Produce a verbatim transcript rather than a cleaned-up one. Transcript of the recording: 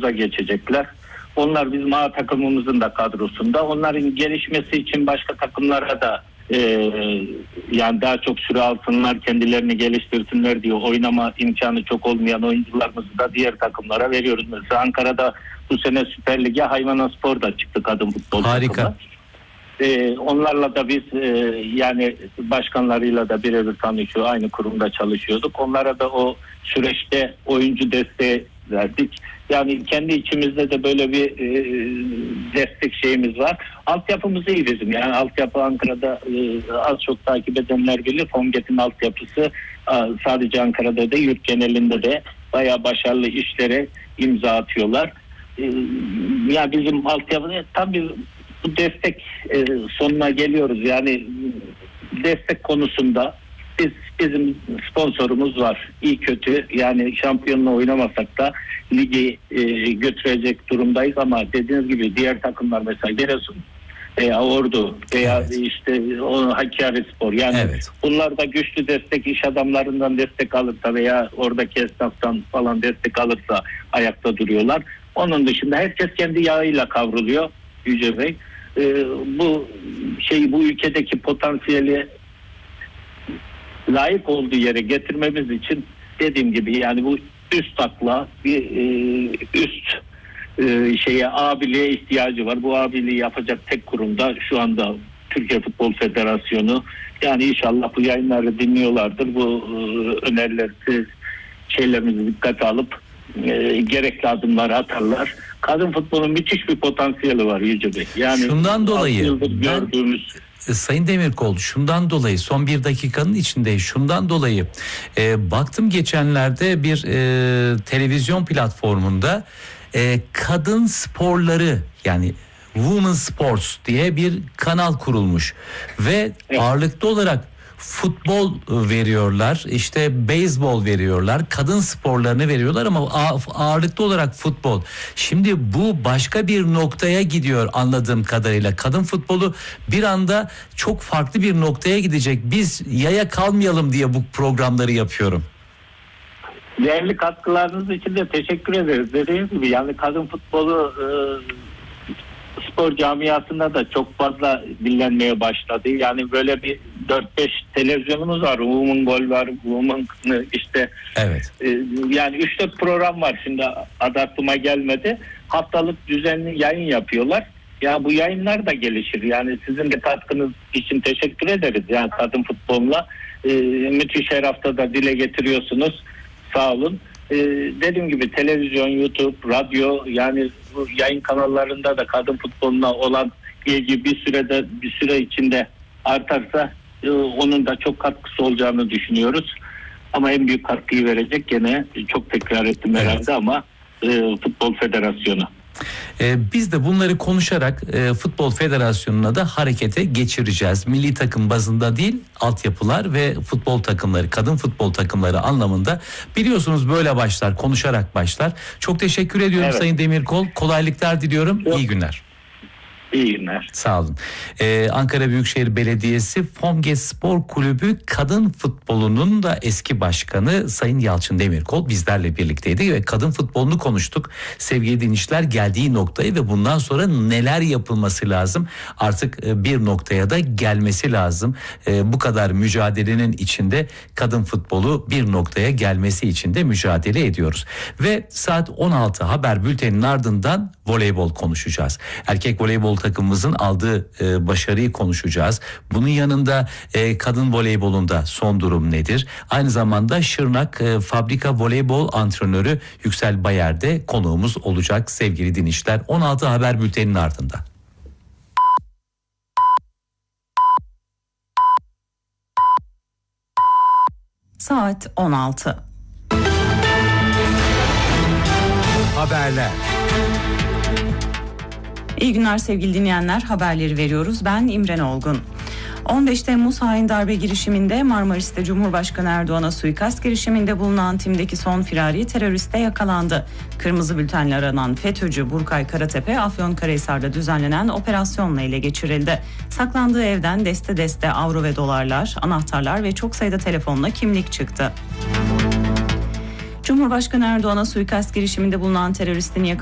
takımımıza geçecekler. Onlar bizim A takımımızın da kadrosunda. Onların gelişmesi için başka takımlara da e, yani daha çok süre alsınlar, kendilerini geliştirsinler diye oynama imkanı çok olmayan oyuncularımızı da diğer takımlara veriyoruz. Mesela Ankara'da bu sene Süper Lig'e Hayvanaspor da çıktı, kadın futbol Harika. takımı. Ee, onlarla da biz e, yani başkanlarıyla da birebir tanışıyor, aynı kurumda çalışıyorduk. Onlara da o süreçte oyuncu desteği verdik. Yani kendi içimizde de böyle bir e, destek şeyimiz var. Altyapımız iyi bizim. Yani altyapı Ankara'da e, az çok takip edenler bilir. Fomget'in altyapısı e, sadece Ankara'da da, yurt genelinde de bayağı başarılı işlere imza atıyorlar. E, ya bizim altyapı tabii bu destek e, sonuna geliyoruz. Yani destek konusunda biz bizim sponsorumuz var. İyi kötü yani şampiyonla oynamasak da ligi e, götürecek durumdayız ama dediğiniz gibi diğer takımlar mesela Giresun veya Ordu veya evet. işte o Hakkarispor yani evet. bunlar da güçlü destek, iş adamlarından destek alırsa veya oradaki esnaftan falan destek alırsa ayakta duruyorlar. Onun dışında herkes kendi yağıyla kavruluyor Yüce Bey. Ee, bu şey bu ülkedeki potansiyeli layık olduğu yere getirmemiz için dediğim gibi yani bu üst akla bir e, üst e, şeye abiliğe ihtiyacı var. Bu abiliği yapacak tek kurumda şu anda Türkiye Futbol Federasyonu. Yani inşallah bu yayınları dinliyorlardır. Bu e, önerileri şeylerimizi dikkate alıp e, gerekli adımları atarlar. Kadın futbolun müthiş bir potansiyeli var Yüce Bey. Yani şundan dolayı ben, gördüğümüz Sayın Demirkol, şundan dolayı son bir dakikanın içinde şundan dolayı e, baktım geçenlerde bir e, televizyon platformunda e, kadın sporları yani Women Sports diye bir kanal kurulmuş ve evet. ağırlıklı olarak futbol veriyorlar, işte beyzbol veriyorlar, kadın sporlarını veriyorlar ama ağırlıklı olarak futbol. Şimdi bu başka bir noktaya gidiyor anladığım kadarıyla. Kadın futbolu bir anda çok farklı bir noktaya gidecek. Biz yaya kalmayalım diye bu programları yapıyorum. Değerli katkılarınız için de teşekkür ederiz. Dediğiniz gibi yani kadın futbolu e, spor camiasında da çok fazla dinlenmeye başladı. Yani böyle bir dört beş televizyonumuz var. Women Gol var. Women işte evet. E, yani üç dört program var. Şimdi adı aklıma gelmedi. Haftalık düzenli yayın yapıyorlar. Ya bu yayınlar da gelişir. Yani sizin de katkınız için teşekkür ederiz. Yani kadın futboluna e, müthiş her hafta da dile getiriyorsunuz. Sağ olun. Ee, dediğim gibi televizyon, YouTube, radyo yani bu yayın kanallarında da kadın futboluna olan ilgi bir sürede bir süre içinde artarsa e, onun da çok katkısı olacağını düşünüyoruz. Ama en büyük katkıyı verecek gene çok tekrar ettim herhalde evet. ama e, Futbol Federasyonu. Ee, biz de bunları konuşarak e, Futbol Federasyonu'na da harekete geçireceğiz. Milli takım bazında değil, altyapılar ve futbol takımları, kadın futbol takımları anlamında biliyorsunuz böyle başlar, konuşarak başlar. Çok teşekkür ediyorum evet. Sayın Demirkol. Kolaylıklar diliyorum. Yok. İyi günler. İyi günler. Sağ olun. Ee, Ankara Büyükşehir Belediyesi Fomget Spor Kulübü kadın futbolunun da eski başkanı Sayın Yalçın Demirkol bizlerle birlikteydi ve kadın futbolunu konuştuk. Sevgili dinleyiciler, geldiği noktayı ve bundan sonra neler yapılması lazım, artık bir noktaya da gelmesi lazım. Ee, bu kadar mücadelenin içinde kadın futbolu bir noktaya gelmesi için de mücadele ediyoruz. Ve saat on altı haber bülteninin ardından voleybol konuşacağız. Erkek voleybol takımımızın aldığı e, başarıyı konuşacağız. Bunun yanında e, kadın voleybolunda son durum nedir? Aynı zamanda Şırnak e, Fabrika Voleybol Antrenörü Yüksel Bayer de konuğumuz olacak sevgili dinleyiciler. on altı haber bülteninin ardından. Saat on altı. Haberler. İyi günler sevgili dinleyenler, haberleri veriyoruz. Ben İmren Olgun. on beş Temmuz hain darbe girişiminde Marmaris'te Cumhurbaşkanı Erdoğan'a suikast girişiminde bulunan timdeki son firari teröriste yakalandı. Kırmızı bültenle aranan FETÖ'cü Burkay Karatepe, Afyonkarahisar'da düzenlenen operasyonla ele geçirildi. Saklandığı evden deste deste avro ve dolarlar, anahtarlar ve çok sayıda telefonla kimlik çıktı. Cumhurbaşkanı Erdoğan'a suikast girişiminde bulunan teröristin yakalandı.